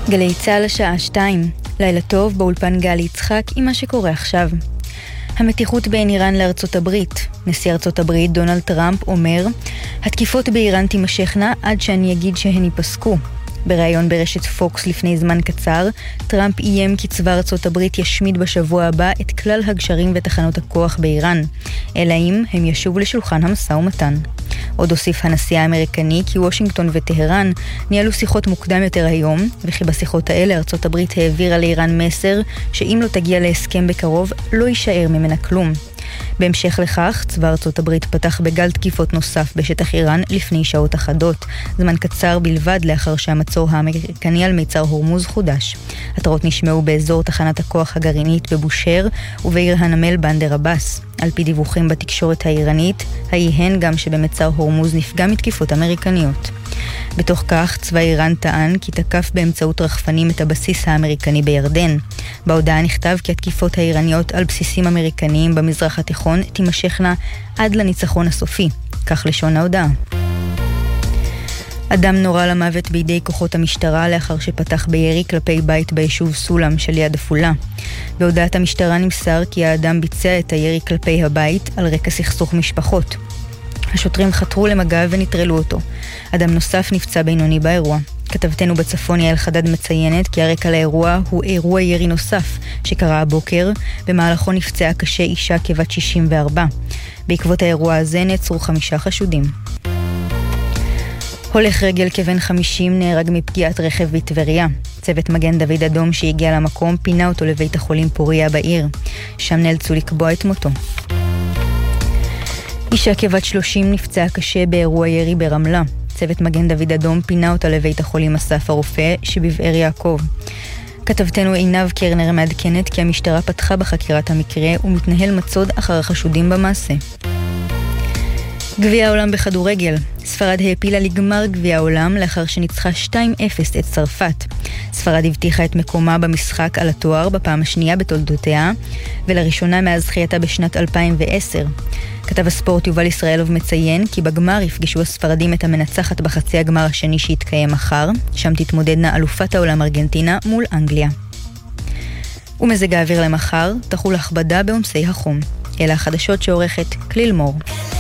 גלי צהל השעה 2, לילה טוב באולפן גלי יצחק עם מה שקורה עכשיו. המתיחות בין איראן לארצות הברית. נשיא ארצות הברית דונלד טראמפ אומר, התקיפות באיראן תימשכנה עד שאני אגיד שהן ייפסקו. בראיון ברשת פוקס לפני זמן קצר, טראמפ איים כי צבא ארצות הברית ישמיד בשבוע הבא את כלל הגשרים ותחנות הכוח באיראן, אלא אם הם ישובו לשולחן המשא ומתן. עוד הוסיף הנשיא האמריקני כי וושינגטון וטהרן ניהלו שיחות מוקדם יותר היום, וכי בשיחות האלה ארצות הברית העבירה לאיראן מסר שאם לא תגיע להסכם בקרוב לא יישאר ממנה כלום. בהמשך לכך, צבא ארצות הברית פתח בגל תקיפות נוסף בשטח איראן לפני שעות אחדות, זמן קצר בלבד לאחר שהמצור האמריקני על מיצר הורמוז חודש. התרעות נשמעו באזור תחנת הכוח הגרעינית בבושר ובעיר הנמל בנדר אבאס. על פי דיווחים בתקשורת האיראנית, הן גם שבמצר הורמוז נפגע מתקיפות אמריקניות. בתוך כך, צבא איראן טען כי תקף באמצעות רחפנים את הבסיס האמריקני בירדן. בהודעה נכתב כי התקיפות האיראניות על בסיסים אמריקניים במזרח התיכון תימשכנה עד לניצחון הסופי. כך לשון ההודעה. אדם נורה למוות בידי כוחות המשטרה לאחר שפתח בירי כלפי בית ביישוב סולם שליד עפולה. בהודעת המשטרה נמסר כי האדם ביצע את הירי כלפי הבית על רקע סכסוך משפחות. השוטרים חתרו למגע ונטרלו אותו. אדם נוסף נפצע בינוני באירוע. כתבתנו בצפון יעל חדד מציינת כי הרקע לאירוע הוא אירוע ירי נוסף שקרה הבוקר, במהלכו נפצעה קשה אישה כבת 64. בעקבות האירוע הזה נעצרו 5 חשודים. הולך רגל כבן 50 נהרג מפגיעת רכב בטבריה. צוות מגן דוד אדום שהגיע למקום פינה אותו לבית החולים פוריה בעיר. שם נאלצו לקבוע את מותו. אישה כבת 30 נפצעה קשה באירוע ירי ברמלה. צוות מגן דוד אדום פינה אותה לבית החולים אסף הרופא שבבאר יעקב. כתבתנו עינב קרנר מעדכנת כי המשטרה פתחה בחקירת המקרה ומתנהל מצוד אחר החשודים במעשה. גביע העולם בכדורגל. ספרד העפילה לגמר גביע העולם לאחר שניצחה 2-0 את צרפת. ספרד הבטיחה את מקומה במשחק על התואר בפעם השנייה בתולדותיה, ולראשונה מאז זכייתה בשנת 2010. כתב הספורט יובל ישראלוב מציין כי בגמר יפגשו הספרדים את המנצחת בחצי הגמר השני שיתקיים מחר, שם תתמודדנה אלופת העולם ארגנטינה מול אנגליה. ומזג האוויר למחר תחול הכבדה בעומסי החום. אלה החדשות שעורכת כליל מור.